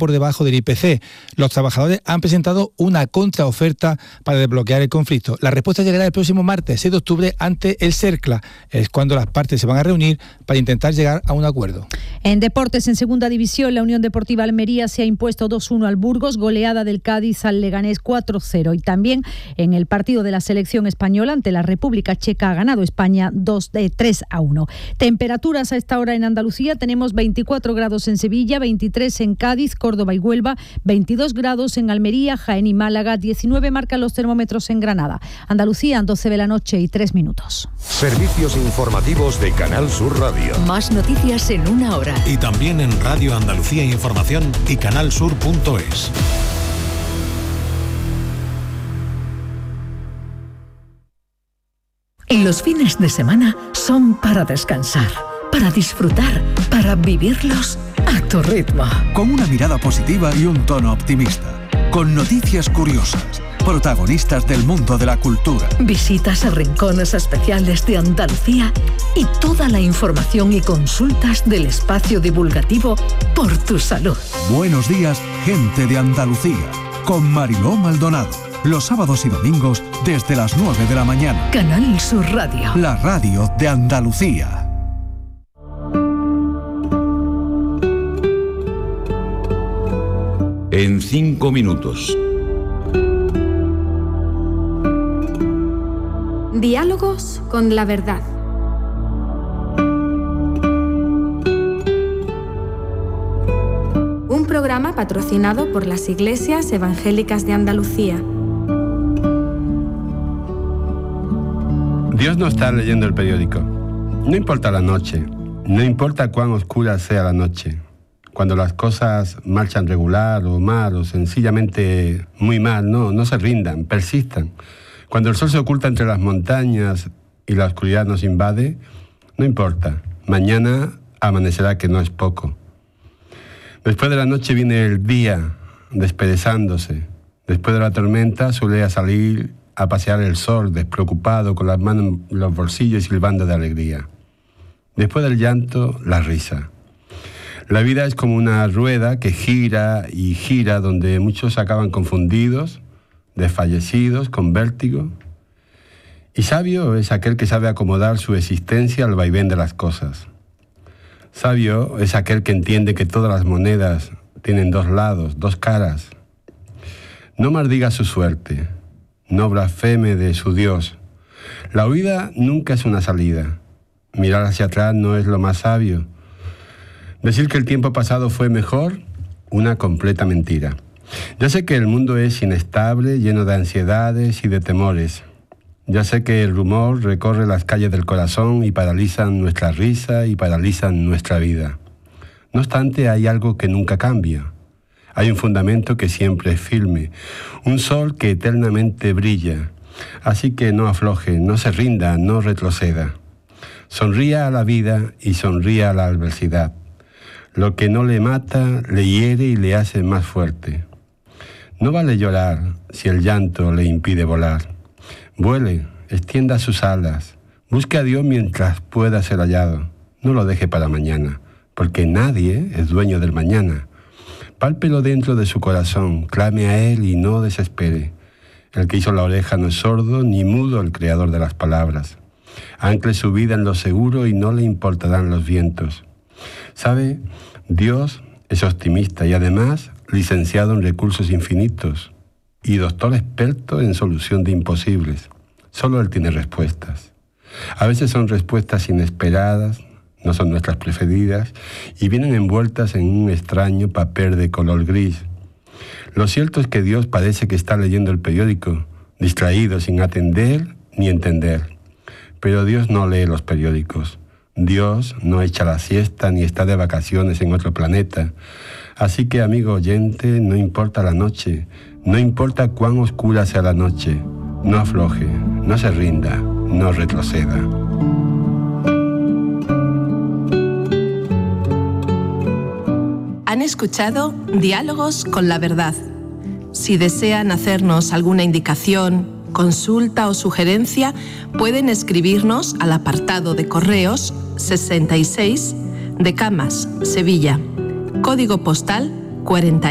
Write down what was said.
por debajo del IPC. Los trabajadores han presentado una contraoferta para desbloquear el conflicto. La respuesta llegará el próximo martes, 6 de octubre, ante el CERCLA. Es cuando las partes se van a reunir para intentar llegar a un acuerdo. En deportes, en segunda división, la Unión Deportiva Almería se ha impuesto 2-1 al Burgos, goleada del Cádiz al Leganés 4-0. Y también en el partido de la selección española ante la República Checa ha ganado España 3-1. Temperaturas a esta hora en Andalucía: tenemos 24 grados en Sevilla, 23 en Cádiz, Córdoba y Huelva, 22 grados en Almería, Jaén y Málaga, 19 marcan los termómetros en Granada. Andalucía, 12 de la noche y 3 minutos. Servicios informativos de Canal Sur Radio. Más noticias en una hora. Y también en Radio Andalucía Información y canalsur.es. Los fines de semana son para descansar, para disfrutar, para vivirlos a tu ritmo. Con una mirada positiva y un tono optimista. Con noticias curiosas, protagonistas del mundo de la cultura. Visitas a rincones especiales de Andalucía y toda la información y consultas del espacio divulgativo Por tu Salud. Buenos días, gente de Andalucía, con Mariló Maldonado. Los sábados y domingos desde las 9 de la mañana. Canal Sur Radio. La radio de Andalucía. En 5 minutos. Diálogos con la verdad. Un programa patrocinado por las Iglesias Evangélicas de Andalucía. Dios no está leyendo el periódico. No importa la noche, no importa cuán oscura sea la noche. Cuando las cosas marchan regular o mal o sencillamente muy mal, no se rindan, persistan. Cuando el sol se oculta entre las montañas y la oscuridad nos invade, no importa. Mañana amanecerá, que no es poco. Después de la noche viene el día, desperezándose. Después de la tormenta suele salir a pasear el sol, despreocupado, con las manos en los bolsillos y silbando de alegría. Después del llanto, la risa. La vida es como una rueda que gira y gira, donde muchos acaban confundidos, desfallecidos, con vértigo. Y sabio es aquel que sabe acomodar su existencia al vaivén de las cosas. Sabio es aquel que entiende que todas las monedas tienen dos lados, dos caras. No maldiga su suerte, no blasfeme de su Dios. La huida nunca es una salida. Mirar hacia atrás no es lo más sabio. Decir que el tiempo pasado fue mejor, una completa mentira. Ya sé que el mundo es inestable, lleno de ansiedades y de temores. Ya sé que el rumor recorre las calles del corazón y paralizan nuestra risa y paralizan nuestra vida. No obstante, hay algo que nunca cambia. Hay un fundamento que siempre es firme, un sol que eternamente brilla. Así que no afloje, no se rinda, no retroceda. Sonría a la vida y sonría a la adversidad. Lo que no le mata, le hiere y le hace más fuerte. No vale llorar si el llanto le impide volar. Vuele, extienda sus alas, busque a Dios mientras pueda ser hallado. No lo deje para mañana, porque nadie es dueño del mañana. Pálpelo dentro de su corazón, clame a Él y no desespere. El que hizo la oreja no es sordo, ni mudo el creador de las palabras. Ancle su vida en lo seguro y no le importarán los vientos. ¿Sabe? Dios es optimista y además licenciado en recursos infinitos y doctor experto en solución de imposibles. Solo Él tiene respuestas. A veces son respuestas inesperadas, no son nuestras preferidas y vienen envueltas en un extraño papel de color gris. Lo cierto es que Dios parece que está leyendo el periódico, distraído, sin atender ni entender. Pero Dios no lee los periódicos. Dios no echa la siesta ni está de vacaciones en otro planeta. Así que, amigo oyente, no importa la noche, no importa cuán oscura sea la noche, no afloje, no se rinda, no retroceda. Han escuchado Diálogos con la Verdad. Si desean hacernos alguna indicación, consulta o sugerencia, pueden escribirnos al apartado de correos 66 de Camas, Sevilla, código postal 40.